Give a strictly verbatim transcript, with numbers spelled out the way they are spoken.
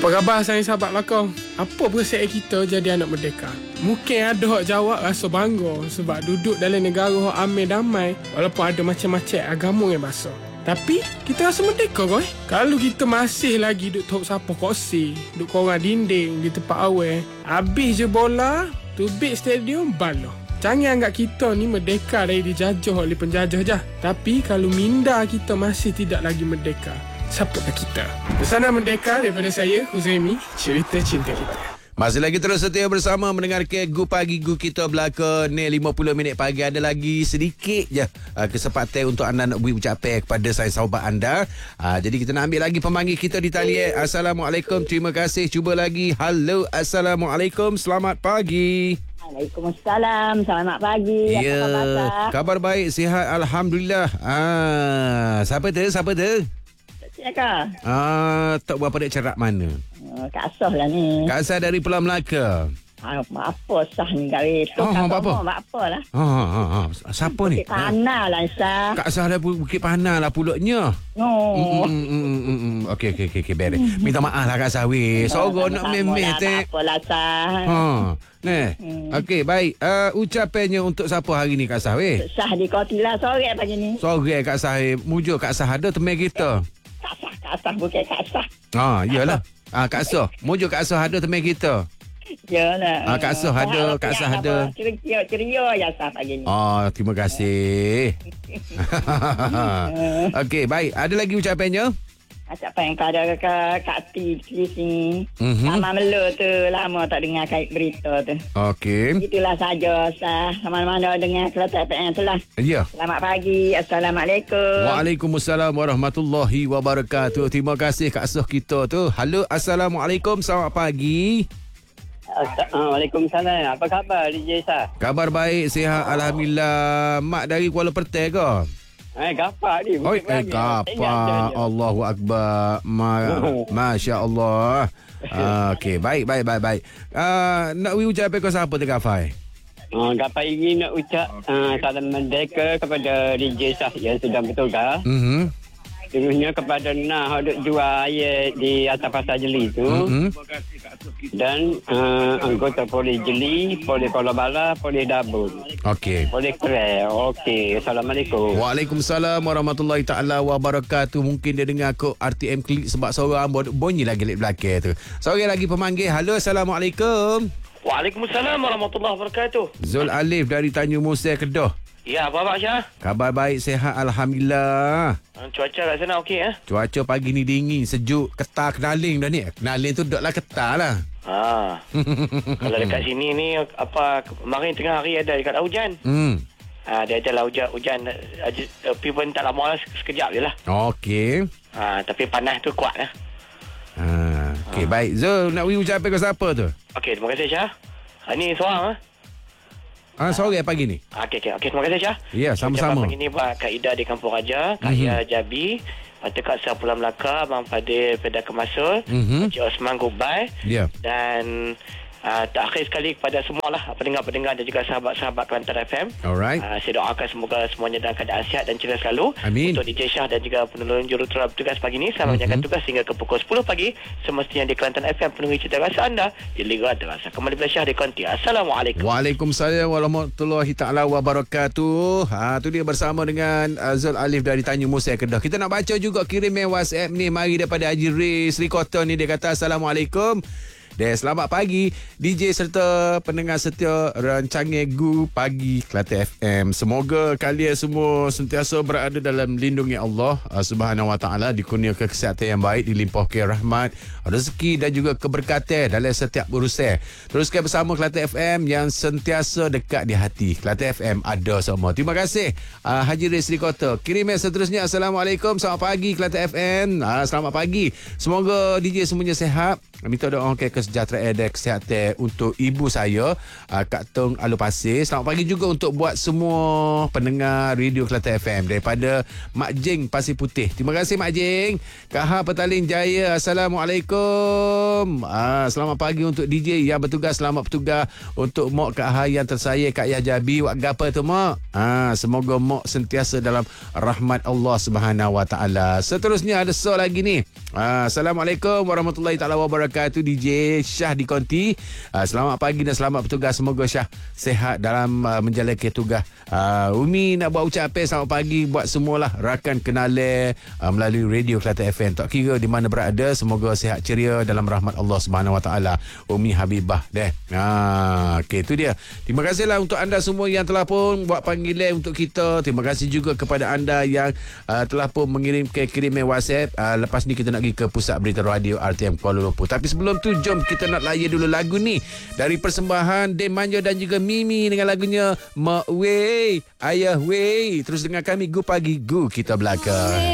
Apa khabar saya sahabat lakau? Apa perasaan kita jadi anak merdeka? Mungkin ada hak jawab rasa bangga sebab duduk dalam negara hak amai damai walaupun ada macam-macam agama yang basa. Tapi kita rasa merdeka kau eh? Kalau kita masih lagi duduk tok sapu kursi, duduk korang dinding di tempat awal, habis je bola, tubik stadium baloh. Jangan anggap kita ni merdeka dari dijajah oleh penjajah je. Tapi kalau minda kita masih tidak lagi merdeka, siapakah kita? Pesanan merdeka daripada saya, Huzaimi, cerita cinta kita. Masih lagi terus setia bersama mendengar ke Gu Pagi Gu kita belaka ni lima puluh minit pagi. Ada lagi sedikit je uh, kesempatan untuk anda nak beri ucapan kepada saya sahabat anda. Uh, jadi kita nak ambil lagi pemanggil kita di talian. Assalamualaikum. Terima kasih. Cuba lagi. Halo. Assalamualaikum. Selamat pagi. Waalaikumsalam. Selamat pagi. Ya. Yeah. Kabar baik. Sihat. Alhamdulillah. Ah, siapa tu? Siapa tu? Cik Kak. Ah, tak berapa dek cerak mana? Uh, Kak Asah lah ni. Kak Asah dari Pulau Melaka. Ah, apa sah ni kali? Oh, apa-apa? Apa lah. Ha ha ha. Siapa ni? Bukit Panah lah Sah. Kak Asah dari Bukit Panah lah pulutnya. Oh. Mm, mm, mm, mm, mm. Okey okey okey okay, beres. Minta maaf lah Kak Asah weh. Sorok nak memeh tek. Apa lah Sah. Ha. Nah. Hmm. Okey baik. Uh, ucapannya untuk siapa hari ni Kak Asah weh? Sah di Kotila sore pagi ni. Sore Kak Asah. Mujur Kak Asah ada teman kita. Kak Asah, Kak Asah bukan Kak Asah. Ha, iyalah. Ah Kak Asah, mujur Kak Asah ada teman kita. Yalah. Ah Kak Asah ada, Kak Asah ada. Ceria ceria ya Sah pagi ni. Oh, terima kasih. Okey, baik. Ada lagi ucapannya? Apa yang pada Kak Kak Ti di sini. Mm-hmm. Sama Melo tu lama tak dengar kait berita tu. Okey. Itulah saja Sah. Mana-mana dengar Kelantan F M tu lah. Ya. Selamat pagi. Assalamualaikum. Waalaikumsalam warahmatullahi wabarakatuh. Terima kasih Kak Asah kita tu. Halo, Assalamualaikum. Selamat pagi. Waalaikumsalam. Apa khabar D J Sah? Kabar baik, sihat alhamdulillah. Mak dari Kuala Perteh ke? Eh, gapak ni. Oi, eh, gapak. Allahu akbar. Ma, Masya Allah. Uh, Okey, baik, baik, baik, baik. Uh, nak wi ucap apa siapa tu Kafai? Uh, gapak ini nak ucap uh, salam merdeka kepada D J Sah yang sedang bertugas. Mhm. Terusnya kepada Nah duk jual air di atas pasar Jeli tu. Mhm. Dan uh, anggota Polis Jeli, Polis Kuala Bala, Polis Dabun. Okey. Polis Kerai. Okey. Assalamualaikum. Waalaikumsalam warahmatullahi taala wabarakatuh. Mungkin dia dengar aku R T M klik sebab seorang bunyi lagi di belakang tu. Seorang lagi pemanggil. Halo, Assalamualaikum. Waalaikumsalam warahmatullahi wabarakatuh. Zul Alif dari Tanjung Musa, Kedah. Ya, apa khabar Syah? Kabar baik, sihat alhamdulillah. Cuaca kat sana okey eh? Cuaca pagi ni dingin, sejuk, ketar kenaling dah ni. Kenaling tu duduklah ketar lah. Ha. Kalau dekat sini ni apa kemarin tengah hari ada dekat hujan. Hmm. Ha, dia ada lah hujan, hujan tapi pun tak lama lah, sekejap je lah. Okey. Ha, tapi panas tu kuat lah. Ha, okey, ha. Baik. Zul, nak ucap ke siapa tu? Okey, terima kasih Syah. Ha, ni seorang ah. Ah, sore pagi ni. Okey, okey. Okey, terima kasih Syah. Ya, sama-sama. Pagi ni buat Kak Ida di Kampung Raja, Kak mm-hmm. Ia Jabi, Patut Kak Sah Pulau Melaka, Abang Fadil Pedah Kemasul, mm-hmm. Cik Osman Gubai. Ya. Yeah. Dan Uh, terakhir sekali kepada semualah pendengar-pendengar dan juga sahabat-sahabat Kelantan F M. Alright. Uh, saya doakan semoga semuanya dalam keadaan sihat dan ceria selalu. Amin. Untuk D J Syah dan juga penolong juruterang tugas pagi ini, saya mm-hmm. menjalankan tugas hingga ke pukul sepuluh pagi. Semestinya di Kelantan F M penuhi cita rasa anda. Jadi rada rasa. Kembali bila Syah di Konti. Assalamualaikum. Waalaikumsalam warahmatullahi taala wabarakatuh. Ha, tu dia bersama dengan Azul Alif dari Tanjung Musa, Kedah. Kita nak baca juga kiriman WhatsApp ni. Mari daripada Haji Ray Sri Kota ni, dia kata Assalamualaikum. Dan selamat pagi D J serta pendengar setia rancangan Gu Pagi Kelantan F M. Semoga kalian semua sentiasa berada dalam lindungi Allah Subhanahu Wa Taala, dikurniakan kesihatan yang baik, dilimpahkan rahmat, rezeki dan juga keberkatan dalam setiap urusan. Teruskan bersama Kelantan F M yang sentiasa dekat di hati. Kelantan F M ada semua. Terima kasih uh, Haji Rizli Kota. Kiriman seterusnya. Assalamualaikum. Selamat pagi Kelantan F M. Uh, selamat pagi. Semoga D J semuanya sihat. Minta doa ke sejahtera dan kesihatan untuk ibu saya, uh, Kak Tong Alu Pasir. Selamat pagi juga untuk buat semua pendengar Radio Kelantan F M daripada Mak Jing Pasir Putih. Terima kasih Mak Jing. Kak Ha Petaling Jaya, Assalamualaikum. Ah, selamat pagi untuk D J yang bertugas, selamat bertugas untuk Mok Kak Ha yang tersayang Kak Yah Jabi. Wak gapa tu Mok? Ah, semoga Mok sentiasa dalam rahmat Allah Subhanahu Wa Taala. Seterusnya ada so lagi ni. Ah, Assalamualaikum warahmatullahi taala wabarakatuh. D J Syah di Konti. Ah, selamat pagi dan selamat bertugas. Semoga Syah sihat dalam uh, menjalankan tugas. Ah, Umi nak buat ucapan selamat pagi buat semualah rakan kenale uh, melalui Radio Kelantan F M. Tak kira di mana berada, semoga sihat ceria dalam rahmat Allah Subhanahu Wa Taala. Umi Habibah deh. Ah, okey tu dia. Terima kasihlah untuk anda semua yang telah pun buat panggilan untuk kita. Terima kasih juga kepada anda yang uh, telah pun mengirimkan kiriman WhatsApp. Uh, lepas ni kita nak pergi ke Pusat Berita Radio R T M Kuala Lumpur. Tapi sebelum tu jom kita nak layan dulu lagu ni dari persembahan Dem Manja dan juga Mimi dengan lagunya Mak Wei, Ayah Wei. Terus dengan kami Gu Pagi Gu Kita Belaka.